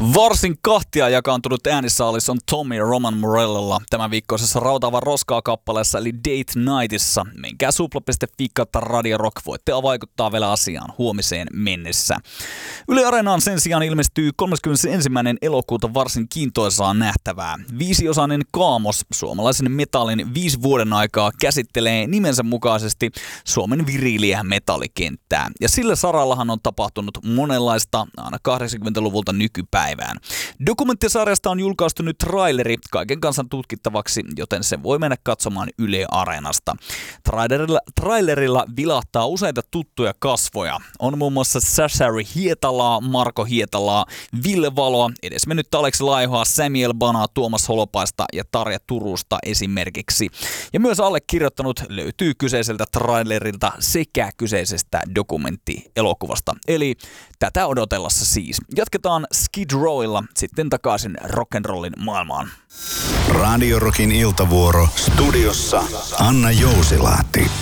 Varsin kahtia jakaantunut äänisaalis on Tommy Roman Morellalla tämän viikkoisessa Rautaavan roskaa kappaleessa eli Date Nightissa. Menkää supla.fi kautta Radio Rock, voitte vaikuttaa vielä asiaan huomiseen mennessä. Yle Areenaan sen sijaan ilmestyy 31. elokuuta varsin kiintoisaa nähtävää. 5-osainen kaamos suomalaisen metallin 5 vuoden aikaa käsittelee nimensä mukaisesti Suomen viriiliä metallikenttää. Ja sillä sarallahan on tapahtunut monenlaista aina 80-luvulta nykypäivään. Dokumenttisarjasta on julkaistu nyt traileri kaiken kansan tutkittavaksi, joten se voi mennä katsomaan Yle Areenasta. Trailerilla vilahtaa useita tuttuja kasvoja. On muun muassa Sasari Hietalaa, Marko Hietalaa, Ville Valoa, edesmennyttä Aleksi Laihoa, Samuel Banaa, Tuomas Holopaista ja Tarja Turusta esimerkiksi. Ja myös allekirjoittanut löytyy kyseiseltä trailerilta sekä kyseisestä dokumenttielokuvasta. Eli tätä odotellessa siis. Jatketaan Skid Rowilla sitten takaisin rock'n'rollin maailmaan. Radio Rockin iltavuoro. Studiossa Anna Jousilahti.